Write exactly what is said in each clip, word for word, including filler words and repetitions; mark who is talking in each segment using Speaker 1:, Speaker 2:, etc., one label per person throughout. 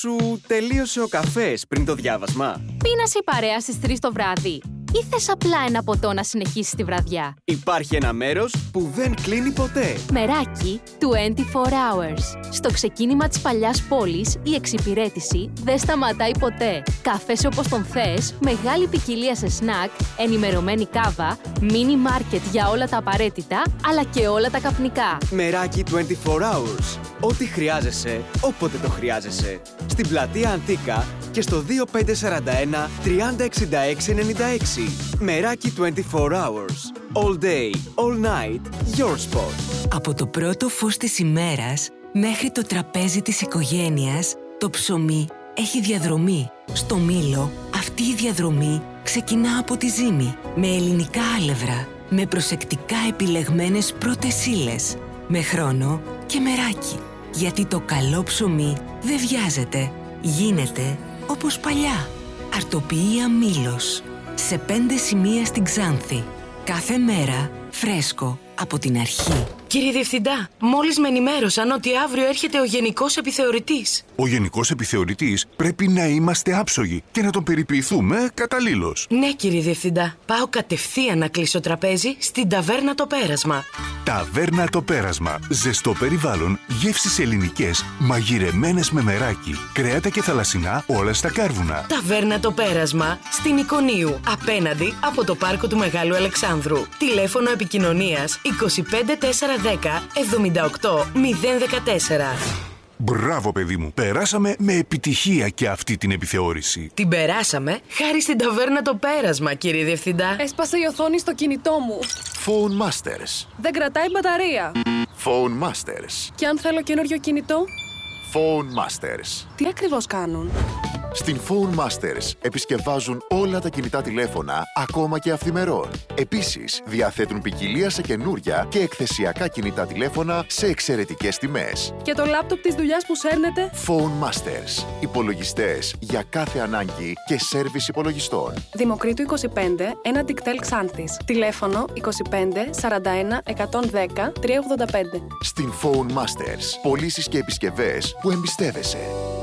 Speaker 1: σου τελείωσε ο καφές πριν το διάβασμα?
Speaker 2: Πίνασε η παρέα στις τρεις το βράδυ ή θες απλά ένα ποτό να συνεχίσεις τη βραδιά?
Speaker 1: Υπάρχει ένα μέρος που δεν κλείνει ποτέ.
Speaker 2: Μεράκι είκοσι τέσσερις hours. Στο ξεκίνημα της παλιάς πόλης, η εξυπηρέτηση δεν σταματάει ποτέ. Καφές όπως τον θες, μεγάλη ποικιλία σε σνακ, ενημερωμένη κάβα, μίνι μάρκετ για όλα τα απαραίτητα, αλλά και όλα τα καπνικά.
Speaker 1: Μεράκι είκοσι τέσσερις hours. Ό,τι χρειάζεσαι, όποτε το χρειάζεσαι. Στην πλατεία Αντίκα και στο δύο πέντε τέσσερα ένα τρία μηδέν έξι έξι εννιά έξι. Μεράκι είκοσι τέσσερις hours. All day, all night, your spot.
Speaker 3: Από το πρώτο φως της ημέρας μέχρι το τραπέζι της οικογένειας, το ψωμί έχει διαδρομή. Στο Μήλο, αυτή η διαδρομή ξεκινά από τη ζύμη, με ελληνικά άλευρα, με προσεκτικά επιλεγμένες πρώτες ύλες, με χρόνο και μεράκι. Γιατί το καλό ψωμί δεν βιάζεται, γίνεται όπως παλιά. Αρτοποιία Μήλος. Σε πέντε σημεία στην Ξάνθη. Κάθε μέρα φρέσκο από την αρχή.
Speaker 4: Κύριε Διευθυντά, μόλις με ενημέρωσαν ότι αύριο έρχεται ο Γενικός Επιθεωρητής.
Speaker 5: Ο Γενικός Επιθεωρητής πρέπει να είμαστε άψογοι και να τον περιποιηθούμε καταλήλως.
Speaker 4: Ναι, κύριε Διευθυντά. Πάω κατευθείαν να κλείσω τραπέζι στην Ταβέρνα το Πέρασμα.
Speaker 5: Ταβέρνα το Πέρασμα. Ζεστό περιβάλλον, γεύσεις ελληνικές, μαγειρεμένες με μεράκι, κρέατα και θαλασσινά όλα στα κάρβουνα.
Speaker 4: Ταβέρνα το Πέρασμα, στην Ικονίου, απέναντι από το πάρκο του Μεγάλου Αλεξάνδρου. Τηλέφωνο επικοινωνίας είκοσι πέντε τέσσερα δέκα εβδομήντα οκτώ μηδέν δεκατέσσερα.
Speaker 5: Μπράβο, παιδί μου. Περάσαμε με επιτυχία και αυτή την επιθεώρηση.
Speaker 4: Την περάσαμε χάρη στην Ταβέρνα το Πέρασμα, κύριε Διευθυντά.
Speaker 6: Έσπασε η οθόνη στο κινητό μου.
Speaker 7: Phone Masters.
Speaker 6: Δεν κρατάει μπαταρία.
Speaker 7: Phone Masters.
Speaker 6: Και αν θέλω καινούριο κινητό?
Speaker 7: Phone Masters.
Speaker 6: Τι ακριβώς κάνουν?
Speaker 7: Στην Phone Masters επισκευάζουν όλα τα κινητά τηλέφωνα, ακόμα και αυθημερών. Επίσης, διαθέτουν ποικιλία σε καινούρια και εκθεσιακά κινητά τηλέφωνα σε εξαιρετικές τιμές.
Speaker 6: Και το λάπτοπ της δουλειάς που σέρνετε?
Speaker 7: Phone Masters. Υπολογιστές για κάθε ανάγκη και σέρβις υπολογιστών.
Speaker 6: Δημοκρίτου είκοσι πέντε, ένα Τικτέλ Ξάνθης. Τηλέφωνο είκοσι πέντε σαράντα ένα εκατόν δέκα τριακόσια ογδόντα πέντε.
Speaker 7: Στην Phone Masters. Πωλήσεις και επισκευές που εμπιστεύεσαι.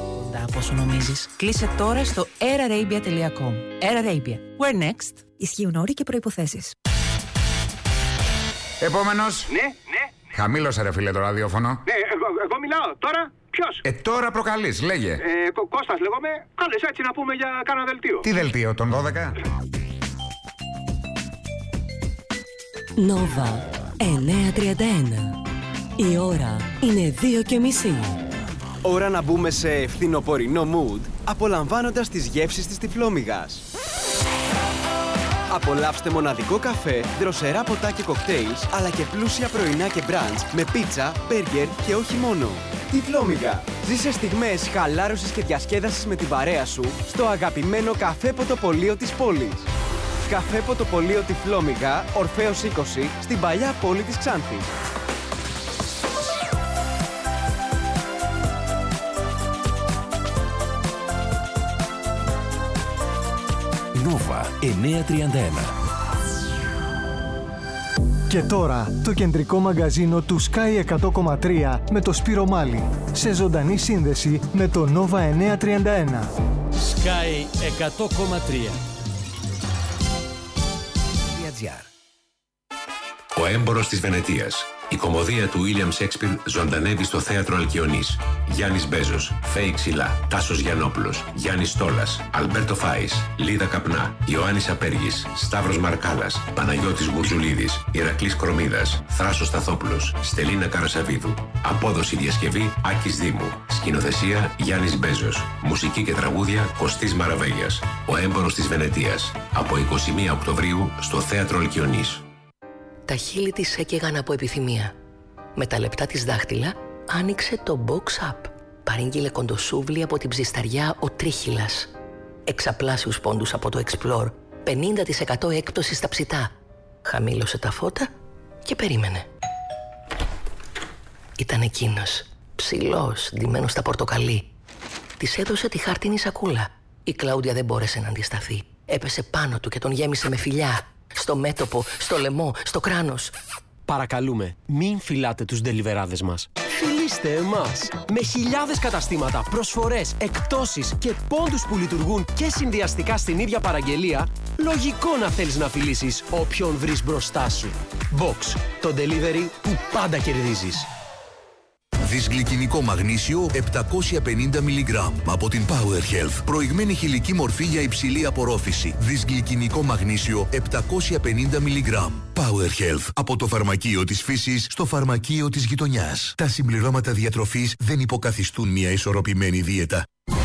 Speaker 8: Πόσο νομίζεις? Κλείσε τώρα στο air arabia τελεία com. Air Arabia. Where next?
Speaker 9: Ισχύουν όροι και προϋποθέσεις.
Speaker 10: Επόμενος.
Speaker 11: Ναι, ναι.
Speaker 10: Χαμήλωσε ρε φίλε το ραδιόφωνο.
Speaker 11: Ναι, εγώ, εγώ μιλάω. Τώρα ποιος?
Speaker 10: Ε, τώρα προκαλείς, λέγε.
Speaker 11: Ε, Κω, Κώστας λέγομαι. Κάλεσε έτσι να πούμε για κάνα δελτίο.
Speaker 10: Τι δελτίο, τον δώδεκα?
Speaker 3: Νόβα εννιακόσια τριάντα ένα. Η ώρα είναι δύο και μισή.
Speaker 1: Ώρα να μπούμε σε φθινοπορεινό mood, απολαμβάνοντας τις γεύσεις της Τυφλόμυγας. Απολαύστε μοναδικό καφέ, δροσερά ποτά και κοκτέιλς, αλλά και πλούσια πρωινά και μπραντς με πίτσα, μπέργκερ και όχι μόνο. Τυφλόμυγα. Ζήσε στιγμές χαλάρωσης και διασκέδασης με την παρέα σου στο αγαπημένο καφέ ποτοπωλείο της πόλης. Καφέ ποτοπωλείο Τυφλόμυγα, Ορφέως είκοσι, στην παλιά πόλη της Ξάνθης.
Speaker 12: Νόβα εννιακόσια τριάντα ένα.
Speaker 13: Και τώρα το κεντρικό μαγκαζίνο του Sky εκατό κόμμα τρία με το Σπύρο Μάλη, σε ζωντανή σύνδεση με το Νόβα εννιακόσια τριάντα ένα.
Speaker 12: Sky εκατό κόμμα τρία.
Speaker 14: Ο έμπορος της Βενετίας. Η κωμωδία του William Shakespeare ζωντανεύει στο θέατρο Αλκιονής. Γιάννης Μπέζος, Φέη Ξυλά, Τάσος Γιαννόπουλος, Γιάννης Στόλας, Αλμπέρτο Φάης, Λίδα Καπνά, Ιωάννης Απέργης, Σταύρος Μαρκάλας, Παναγιώτης Γουρζουλίδης, Ηρακλής Κρομίδας, Θράσος Σταθόπουλος, Στελίνα Καρασαβίδου. Απόδοση διασκευή Άκης Δήμου. Σκηνοθεσία Γιάννης Μπέζος. Μουσική και τραγούδια Κωστής Μαραβέγιας. Ο έμπορος της Βενετίας. Από είκοσι μία Οκτωβρίου στο θέατρο Αλκιονής.
Speaker 15: Τα χείλη της έκαιγαν από επιθυμία. Με τα λεπτά της δάχτυλα άνοιξε το box up. Παρήγγειλε κοντοσούβλι από την ψισταριά ο Τρίχυλας. Εξαπλάσιους πόντους από το Explore. πενήντα τοις εκατό έκπτωση στα ψητά. Χαμήλωσε τα φώτα και περίμενε. Ήταν εκείνος, ψηλός, ντυμένος στα πορτοκαλί. Της έδωσε τη χάρτινη σακούλα. Η Κλάουντια δεν μπόρεσε να αντισταθεί. Έπεσε πάνω του και τον γέμισε με φιλιά. Στο μέτωπο, στο λαιμό, στο κράνος.
Speaker 12: Παρακαλούμε, μην φυλάτε τους ντελιβεράδες μας.
Speaker 16: Ζήστε εμάς! Με χιλιάδες καταστήματα, προσφορές, εκπτώσεις και πόντους που λειτουργούν και συνδυαστικά στην ίδια παραγγελία, λογικό να θέλεις να φιλήσεις όποιον βρεις μπροστά σου. Box, το delivery που πάντα κερδίζεις.
Speaker 17: Δυσγλυκινικό μαγνήσιο επτακόσια πενήντα μιλιγκράμμ από την Power Health. Προηγμένη χηλική μορφή για υψηλή απορρόφηση. Δυσγλυκινικό μαγνήσιο επτακόσια πενήντα μιλιγκράμμ. Power Health. Από το φαρμακείο της φύσης στο φαρμακείο της γειτονιάς. Τα συμπληρώματα διατροφής δεν υποκαθιστούν μια ισορροπημένη δίαιτα.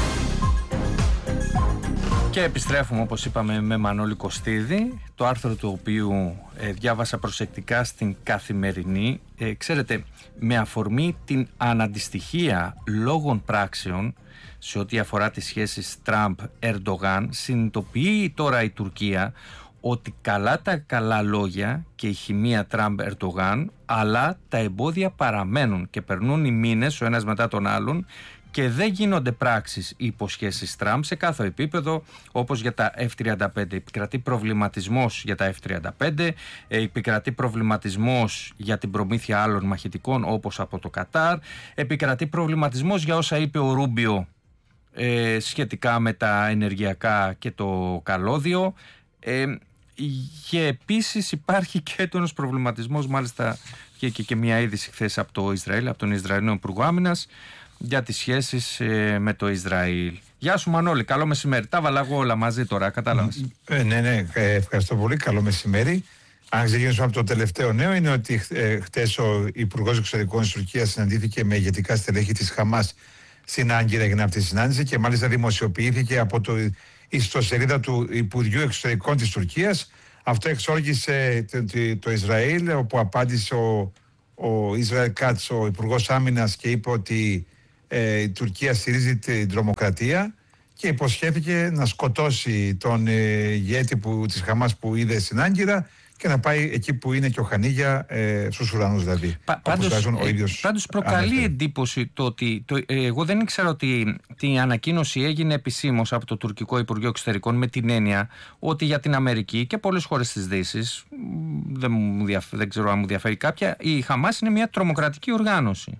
Speaker 18: Και επιστρέφουμε, όπως είπαμε, με Μανώλη Κωστίδη, το άρθρο του οποίου ε, διάβασα προσεκτικά στην Καθημερινή. Ε, ξέρετε, με αφορμή την αναντιστοιχία λόγων πράξεων σε ό,τι αφορά τις σχέσεις Τραμπ-Ερντογάν, συνειδητοποιεί τώρα η Τουρκία ότι καλά τα καλά λόγια και η χημεία Τραμπ-Ερντογάν, αλλά τα εμπόδια παραμένουν και περνούν οι μήνες ο ένας μετά τον άλλον και δεν γίνονται πράξεις ή υποσχέσεις Τραμπ σε κάθε επίπεδο, όπως για τα εφ τριάντα πέντε. Επικρατεί προβληματισμός για τα εφ τριάντα πέντε, επικρατεί προβληματισμός για την προμήθεια άλλων μαχητικών όπως από το Κατάρ, επικρατεί προβληματισμός για όσα είπε ο Ρούμπιο ε, σχετικά με τα ενεργειακά και το καλώδιο. Ε, και επίσης υπάρχει και έντονος προβληματισμός, μάλιστα και, και, και μια είδηση χθες από το Ισραήλ, από τον Ισραηλινό Υπουργό Άμυνας, για τις σχέσεις ε, με το Ισραήλ. Γεια σου Μανώλη, καλό μεσημέρι. Τα βάλα εγώ όλα μαζί τώρα, κατάλαβες.
Speaker 19: Ε, ναι, ναι, ε, ευχαριστώ πολύ, καλό μεσημέρι. Αν ξεκινήσουμε από το τελευταίο νέο, είναι ότι ε, χτες ο Υπουργός Εξωτερικών της Τουρκίας συναντήθηκε με ηγετικά στελέχη της Χαμάς στην Άγκυρα, έγινε αυτή η συνάντηση και μάλιστα δημοσιοποιήθηκε από το ιστοσελίδα του Υπουργείου Εξωτερικών της Τουρκίας. Αυτό εξόργησε το, το, το Ισραήλ, όπου απάντησε ο, ο Ισραήλ Κάτς, ο Υπουργός Άμυνας, και είπε ότι ε, η Τουρκία στηρίζει την τρομοκρατία και υποσχέθηκε να σκοτώσει τον ε, ηγέτη που, της Χαμάς που είδε στην Άγκυρα και να πάει εκεί που είναι και ο Χανίγια, ε, στους ουρανούς δηλαδή.
Speaker 18: Πα, πάντως, ο ίδιος, πάντως προκαλεί ανέφερε. εντύπωση το ότι το, ε, εγώ δεν ήξερα ότι την ανακοίνωση έγινε επισήμως από το τουρκικό Υπουργείο Εξωτερικών, με την έννοια ότι για την Αμερική και πολλές χώρες της Δύσης, δεν, μου διαφ- δεν ξέρω αν μου διαφέρει κάποια, η Χαμάς είναι μια τρομοκρατική οργάνωση.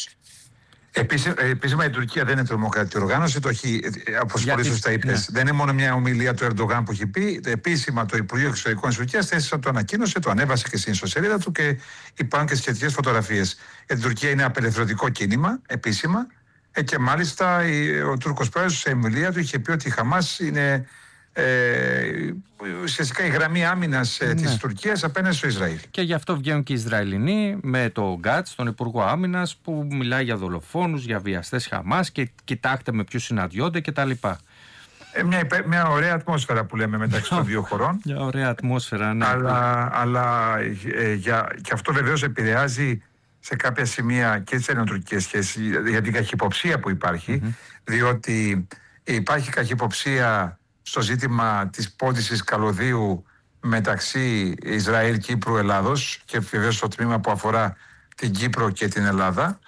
Speaker 19: Επίσημα, επίσημα η Τουρκία δεν είναι τρομοκρατική οργάνωση, το έχει, όπως πολύ σωστά είπες, ναι. Δεν είναι μόνο μια ομιλία του Ερντογάν που έχει πει. Επίσημα το Υπουργείο Εξωτερικών της Τουρκίας θέση το ανακοίνωσε, το ανέβασε και στην ιστοσελίδα του και υπάρχουν και σχετικές φωτογραφίες. Η Τουρκία είναι απελευθερωτικό κίνημα, επίσημα, και μάλιστα ο Τούρκος πρόεδρος σε ομιλία του είχε πει ότι η Χαμάς είναι Ε, ουσιαστικά η γραμμή άμυνας ναι. της Τουρκίας απέναντι στο Ισραήλ.
Speaker 18: Και γι' αυτό βγαίνουν και οι Ισραηλινοί με τον Γκάτς, τον Υπουργό Άμυνας, που μιλάει για δολοφόνους, για βιαστές Χαμάς και κοιτάξτε με ποιους συναντιόνται κτλ.
Speaker 19: Ε, μια, μια ωραία ατμόσφαιρα που λέμε μεταξύ των δύο χωρών.
Speaker 18: Μια ωραία ατμόσφαιρα, ναι.
Speaker 19: Αλλά, αλλά ε, για, και αυτό βεβαίως επηρεάζει σε κάποια σημεία και τις ελληνοτουρκικές σχέσεις για την καχυποψία που υπάρχει, mm-hmm. διότι υπάρχει καχυποψία στο ζήτημα της πώλησης καλωδίου μεταξύ Ισραήλ, Κύπρου, Ελλάδος και βεβαίως στο τμήμα που αφορά την Κύπρο και την Ελλάδα.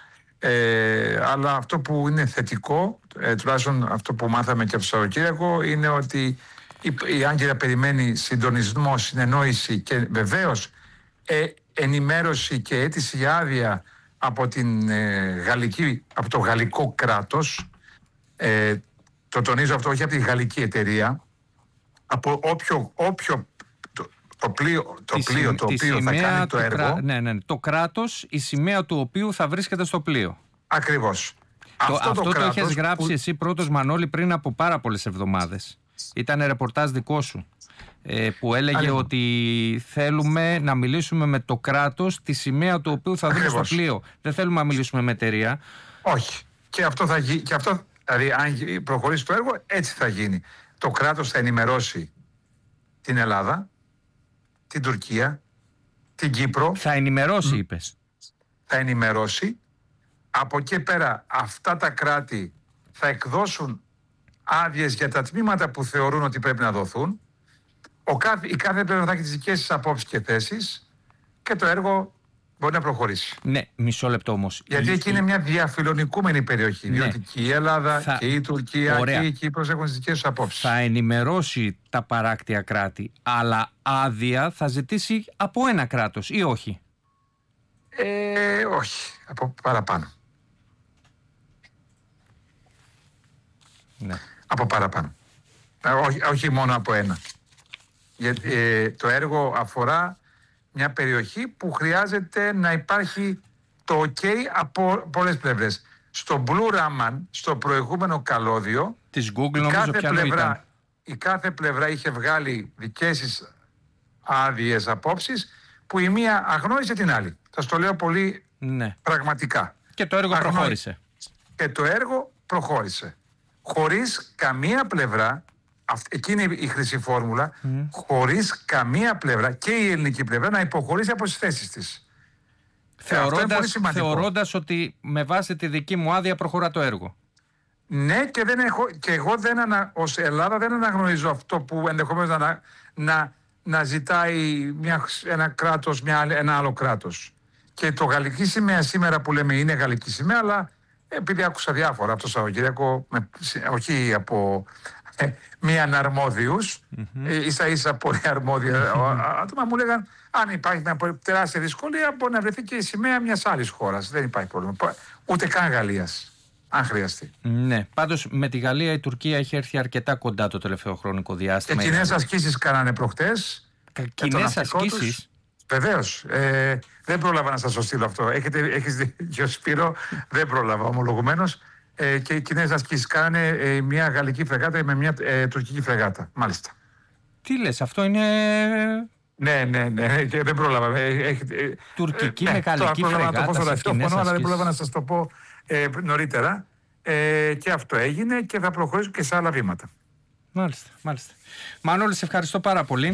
Speaker 19: Ε, αλλά αυτό που είναι θετικό, ε, τουλάχιστον αυτό που μάθαμε και από το Σαββατοκύριακο, είναι ότι η, η Άγκυρα περιμένει συντονισμό, συνεννόηση και βεβαίως ε, ενημέρωση και αίτηση για άδεια από, την, ε, γαλλική, από το γαλλικό κράτος. Ε, Το τονίζω αυτό, όχι από τη γαλλική εταιρεία, από όποιο, όποιο το, το πλοίο, το, τη πλοίο, το οποίο θα κάνει το έργο.
Speaker 18: Κρά... Ναι, ναι, ναι. Το κράτος, η σημαία του οποίου θα βρίσκεται στο πλοίο.
Speaker 19: Ακριβώς.
Speaker 18: Το, αυτό αυτό το, το είχες γράψει
Speaker 19: που...
Speaker 18: εσύ πρώτος, Μανώλη, πριν από πάρα πολλές εβδομάδες. Ήταν ρεπορτάζ δικό σου, ε, που έλεγε Άλλη. ότι θέλουμε να μιλήσουμε με το κράτος, τη σημαία του οποίου θα δούμε στο πλοίο. Δεν θέλουμε να μιλήσουμε με εταιρεία.
Speaker 19: Όχι. Και αυτό θα γίνει. Και αυτό... Δηλαδή, αν προχωρήσει το έργο, έτσι θα γίνει. Το κράτος θα ενημερώσει την Ελλάδα, την Τουρκία, την Κύπρο.
Speaker 18: Θα ενημερώσει, είπες.
Speaker 19: Θα ενημερώσει. Από εκεί πέρα, αυτά τα κράτη θα εκδώσουν άδειες για τα τμήματα που θεωρούν ότι πρέπει να δοθούν. Ο κάθε, η κάθε πλευρά θα έχει τις δικές της απόψεις και θέσεις και το έργο μπορεί να προχωρήσει.
Speaker 18: Ναι, μισό λεπτό όμως.
Speaker 19: Γιατί η... εκεί είναι μια διαφιλονικούμενη περιοχή. Ναι. Διότι και η Ελλάδα θα... και η Τουρκία Ωραία. και η Κύπρος έχουν τις δικές τους απόψεις.
Speaker 18: Θα ενημερώσει τα παράκτια κράτη, αλλά άδεια θα ζητήσει από ένα κράτος ή όχι?
Speaker 19: Ε, όχι, από παραπάνω.
Speaker 18: Ναι.
Speaker 19: Από παραπάνω. Όχι, όχι μόνο από ένα. Γιατί ε, το έργο αφορά μια περιοχή που χρειάζεται να υπάρχει το ok από πολλές πλευρές. Στο Blue Raman, στο προηγούμενο καλώδιο,
Speaker 18: της Google,
Speaker 19: η,
Speaker 18: νομίζω
Speaker 19: κάθε
Speaker 18: πλευρά,
Speaker 19: ήταν. η κάθε πλευρά είχε βγάλει δικές της άδειες απόψεις που η μία αγνόησε την άλλη. Θα το λέω πολύ
Speaker 18: ναι.
Speaker 19: πραγματικά.
Speaker 18: Και το έργο
Speaker 19: Αγνώ...
Speaker 18: προχώρησε.
Speaker 19: Και το έργο προχώρησε. Χωρίς καμία πλευρά, αυτή, εκείνη η χρυσή φόρμουλα, mm. χωρίς καμία πλευρά και η ελληνική πλευρά να υποχωρήσει από τις θέσεις της.
Speaker 18: Θεωρώντας, θεωρώντας ότι με βάση τη δική μου άδεια προχωρά το έργο.
Speaker 19: Ναι, και, δεν έχω, και εγώ δεν ανα, ως Ελλάδα δεν αναγνωρίζω αυτό που ενδεχομένως να, να, να ζητάει μια, ένα κράτος, μια, ένα άλλο κράτος. Και το γαλλική σημαία σήμερα που λέμε είναι γαλλική σημαία, αλλά επειδή άκουσα διάφορα από το Σαββατοκύριακο, όχι από ε, μη αναρμόδιους, mm-hmm. ε, ίσα ίσα πολύ αρμόδια άτομα, μου λέγαν αν υπάρχει μια τεράστια δυσκολία μπορεί να βρεθεί και η σημαία μιας άλλης χώρας. Δεν υπάρχει πρόβλημα. Ούτε καν Γαλλίας, αν χρειαστεί.
Speaker 18: Ναι, πάντως με τη Γαλλία η Τουρκία έχει έρθει αρκετά κοντά το τελευταίο χρονικό διάστημα.
Speaker 19: Και κοινές ασκήσεις κάνανε προχτές.
Speaker 18: Κοινές ασκήσεις.
Speaker 19: Βεβαίως. Ε, δεν πρόλαβα να σας το στείλω αυτό. Έχετε, έχεις δίκιο, Σπύρο, δεν πρόλαβα ομολογουμένως. Ε, και οι κοινές ασκήσεις κάνανε ε, μια γαλλική φρεγάτα με μια ε, τουρκική φρεγάτα. Μάλιστα.
Speaker 18: Τι λες, αυτό είναι...
Speaker 19: Ναι, ναι, ναι, και δεν πρόλαβα. Έχετε, ε,
Speaker 18: τουρκική
Speaker 19: ε,
Speaker 18: με γαλλική φρεγάτα.
Speaker 19: Το ραδιόφωνο, αλλά δεν πρόλαβα να σας το πω ε, νωρίτερα. Ε, και αυτό έγινε και θα προχωρήσω και σε άλλα βήματα.
Speaker 18: Μάλιστα, μάλιστα. Μανώλη, σε ευχαριστώ πάρα πολύ.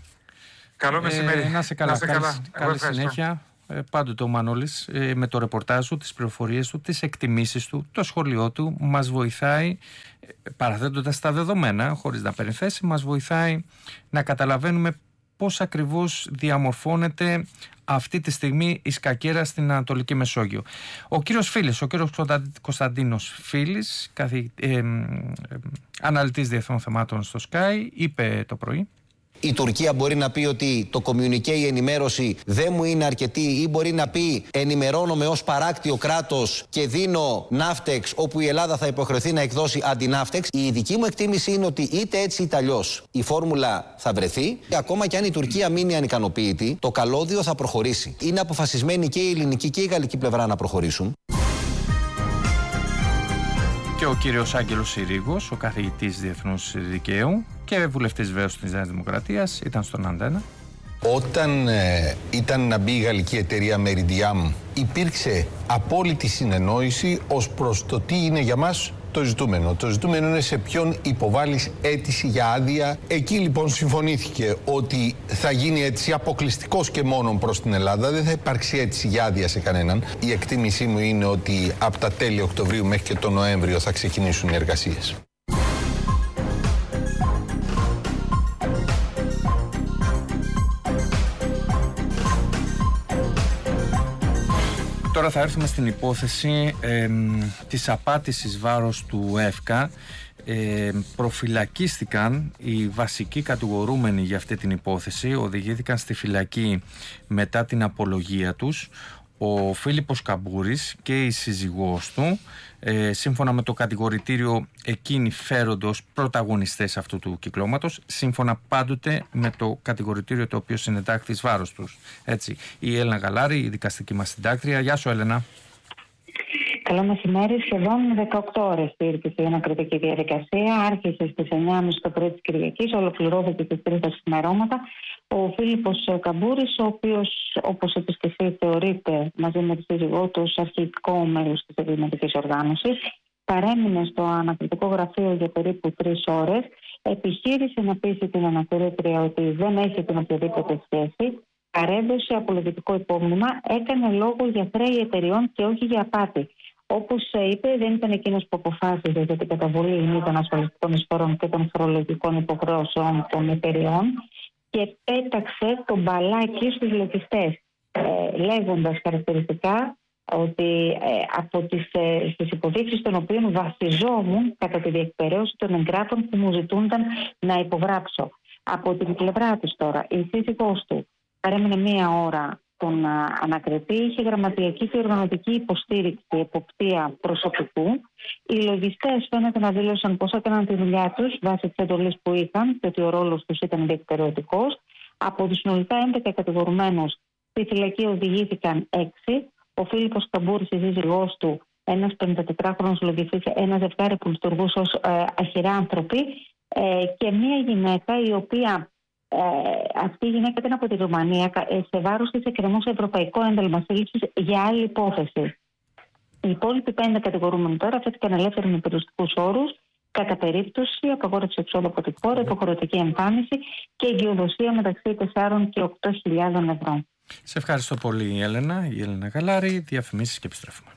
Speaker 19: Καλό μεσημέρι.
Speaker 18: Ε, να σε καλά.
Speaker 19: Να σε
Speaker 18: καλή,
Speaker 19: καλά.
Speaker 18: καλή συνέχεια. Ε, πάντοτε ο Μανώλης ε, με το ρεπορτάζ του, τις πληροφορίες του, τις εκτιμήσεις του, το σχολείο του μας βοηθάει, ε, παραθέτοντας τα δεδομένα, χωρίς να παίρνει θέση, μας βοηθάει να καταλαβαίνουμε πώς ακριβώς διαμορφώνεται αυτή τη στιγμή η σκακέρα στην Ανατολική Μεσόγειο. Ο κύριος Φίλης, ο κύριος Κωνσταντίνος Φίλης, καθη, ε, ε, ε, αναλυτής διεθνών θεμάτων στο Sky, είπε το πρωί:
Speaker 20: η Τουρκία μπορεί να πει ότι το communiqué, η ενημέρωση δεν μου είναι αρκετή, ή μπορεί να πει ενημερώνομαι ως παράκτιο κράτος και δίνω ναύτεξ όπου η Ελλάδα θα υποχρεωθεί να εκδώσει αντιναύτεξ. Η δική μου εκτίμηση είναι ότι είτε έτσι είτε αλλιώς η φόρμουλα θα βρεθεί. Ακόμα και αν η Τουρκία μείνει ανικανοποίητη, το καλώδιο θα προχωρήσει. Είναι αποφασισμένη και η ελληνική και η γαλλική πλευρά να προχωρήσουν.
Speaker 18: Και ο κύριος Άγγελος Συρίγος, ο καθηγητής Διεθνούς Δικαίου και βουλευτής βέβαιος της Νέας Δημοκρατίας, ήταν στον Αντένα.
Speaker 21: Όταν ε, ήταν να μπει η γαλλική εταιρεία Meridiam, υπήρξε απόλυτη συνεννόηση ως προς το τι είναι για μας το ζητούμενο. Το ζητούμενο είναι σε ποιον υποβάλλεις αίτηση για άδεια. Εκεί λοιπόν συμφωνήθηκε ότι θα γίνει αίτηση αποκλειστικός και μόνο προς την Ελλάδα. Δεν θα υπάρξει αίτηση για άδεια σε κανέναν. Η εκτίμησή μου είναι ότι από τα τέλη Οκτωβρίου μέχρι και τον Νοέμβριο θα ξεκινήσουν οι εργασίες.
Speaker 18: Τώρα θα έρθουμε στην υπόθεση ε, της απάτησης βάρος του ΕΦΚΑ. Ε, προφυλακίστηκαν οι βασικοί κατηγορούμενοι για αυτή την υπόθεση, οδηγήθηκαν στη φυλακή μετά την απολογία τους ο Φίλιππος Καμπούρης και η σύζυγός του. Ε, σύμφωνα με το κατηγορητήριο, εκείνοι φέρονται ως πρωταγωνιστές αυτού του κυκλώματος, σύμφωνα πάντοτε με το κατηγορητήριο το οποίο συνετάχθη εις βάρος τους. Έτσι, η Έλενα Γαλάρη, η δικαστική μας συντάκτρια. Γεια σου, Έλενα.
Speaker 22: Καλό μεσημέρι. Σχεδόν δεκαοκτώ ώρες διήρκησε η ανακριτική διαδικασία. Άρχισε στις εννιά και μισή το πρωί της Κυριακής, ολοκληρώθηκε στις τρεις τα ξημερώματα. Ο Φίλιππος Καμπούρης, ο οποίος, όπως επιστηθεί, θεωρείται μαζί με τη σύζυγό του ως αρχικό μέλος της εγκληματικής οργάνωσης, παρέμεινε στο ανακριτικό γραφείο για περίπου τρεις ώρες. Επιχείρησε να πείσει την ανακρίτρια ότι δεν έχει την οποιαδήποτε σχέση. Παρέδωσε απολογητικό υπόμνημα, έκανε λόγο για χρέη εταιριών και όχι για απάτη. Όπως είπε, δεν ήταν εκείνος που αποφάσιζε για την καταβολή ή των ασφαλιστικών εισφορών και των φορολογικών υποχρεώσεων των εταιριών και πέταξε το μπαλάκι στους λογιστές, ε, λέγοντας χαρακτηριστικά ότι ε, από τις, ε, στις υποδείξεις των οποίων βασιζόμουν κατά τη διεκπαιρέωση των εγγράφων που μου ζητούνταν να υπογράψω. Από την πλευρά της τώρα, η σύζυγός του παρέμεινε μία ώρα τον ανακριτή, είχε γραμματιακή και οργανωτική υποστήριξη, εποπτεία προσωπικού. Οι λογιστές φαίνεται να δήλωσαν πως έκαναν τη δουλειά τους βάσει της εντολής που είχαν και ότι ο ρόλος τους ήταν διεκπαιρεωτικός. Από τους συνολικά έντεκα κατηγορουμένους στη φυλακή οδηγήθηκαν έξι. Ο Φίλιππος Καμπούρης, η σύζυγός του, ένας πενηντατετράχρονος λογιστής, ένα ζευγάρι που λειτουργούσε ως ε, αχυράνθρωποι ε, και μία γυναίκα η οποία ε, αυτή η γυναίκα ήταν από τη Ρουμανία ε, σε βάρος της εκκρεμούσε ευρωπαϊκό ένταλμα σύλληψης για άλλη υπόθεση. Οι υπόλοιποι πέντε κατηγορούμενοι τώρα αφέθηκαν ελεύθεροι με περιοριστικούς όρους, κατά περίπτωση απαγόρευση εξόδου από τη χώρα, υποχρεωτική εμφάνιση και εγκυοδοσία μεταξύ τεσσάρων και οκτώ χιλιάδων ευρώ.
Speaker 18: Σε ευχαριστώ πολύ, Έλενα. Η Έλενα Γαλάρη, διαφημίσεις και επιστρέφουμε.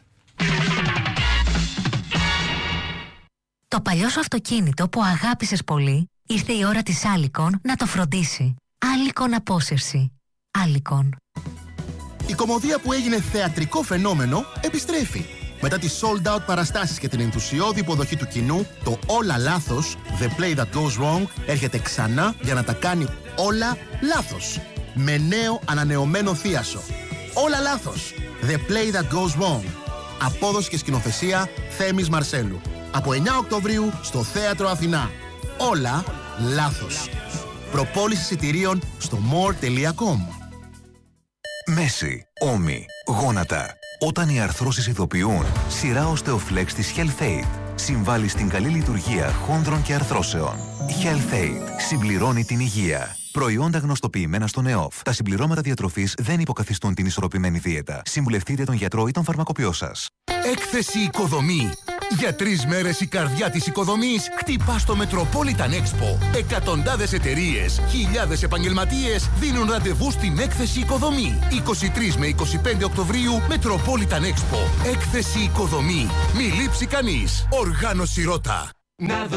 Speaker 2: Το παλιό σου αυτοκίνητο που αγάπησες πολύ, ήρθε η ώρα της Άλικον να το φροντίσει. Άλικον απόσυρση. Άλικον.
Speaker 5: Η κωμωδία που έγινε θεατρικό φαινόμενο επιστρέφει. Μετά τις sold out παραστάσεις και την ενθουσιώδη υποδοχή του κοινού, το Όλα Λάθος, The Play That Goes Wrong, έρχεται ξανά για να τα κάνει όλα λάθος. Με νέο ανανεωμένο θίασο. Όλα λάθος. The Play That Goes Wrong. Απόδοση και σκηνοθεσία Θέμης Μαρσέλου. Από εννιά Οκτωβρίου στο Θέατρο Αθηνά. Όλα λάθος. Προπόληση εισιτηρίων στο more τελεία com.
Speaker 23: Μέση, ώμοι, γόνατα. Όταν οι αρθρώσεις ειδοποιούν, σειρά Osteoflex της HealthAid συμβάλλει στην καλή λειτουργία χόνδρων και αρθρώσεων. HealthAid συμπληρώνει την υγεία. Προϊόντα γνωστοποιημένα στον ΕΟΦ. Τα συμπληρώματα διατροφής δεν υποκαθιστούν την ισορροπημένη δίαιτα. Συμβουλευτείτε τον γιατρό ή τον φαρμακοποιό σας.
Speaker 5: Έκθεση Οικοδομή. Για τρεις μέρες η καρδιά της οικοδομής χτυπά στο Metropolitan Expo. Εκατοντάδες εταιρείες, χιλιάδες επαγγελματίες δίνουν ραντεβού στην Έκθεση Οικοδομή. είκοσι τρεις με είκοσι πέντε Οκτωβρίου Metropolitan Expo. Έκθεση Οικοδομή. Μη λείψει κανείς. Οργάνωση Ρώτα.